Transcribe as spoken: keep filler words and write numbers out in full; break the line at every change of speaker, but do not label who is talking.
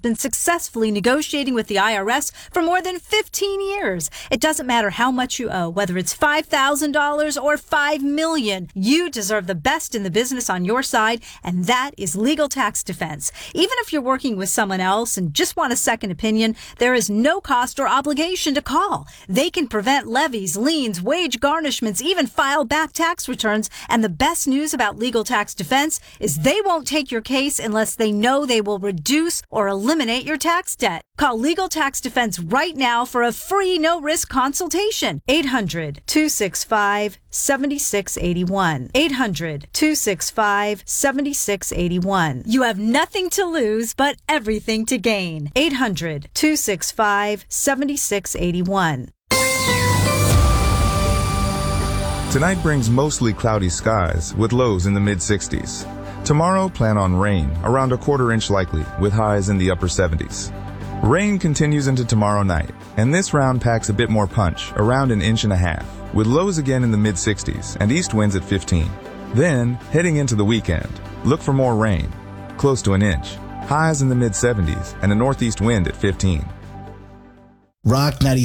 been successfully negotiating with the I R S for more than fifteen years. It doesn't matter how much you owe, whether it's five thousand dollars or five million dollars. You deserve the best in the business on your side, and that is Legal Tax Defense. Even if you're working with someone else and just want a second opinion, there is no cost or obligation to call. They can prevent levies, liens, wage garnishments, even file back tax returns. And the best news about Legal Tax Defense is they won't take your case unless they know they will reduce or eliminate your tax debt. Call Legal Tax Defense right now for a free no-risk consultation. eight hundred, two six five, seven six eight one. eight hundred, two six five, seven six eight one. You have nothing to lose, but everything to gain. eight hundred, two six five, seven six eight one.
Tonight brings mostly cloudy skies with lows in the mid sixties. Tomorrow, plan on rain, around a quarter inch likely, with highs in the upper seventies. Rain continues into tomorrow night, and this round packs a bit more punch, around an inch and a half, with lows again in the mid sixties and east winds at fifteen. Then, heading into the weekend, look for more rain, close to an inch, highs in the mid seventies, and a northeast wind at fifteen.
Rock ninety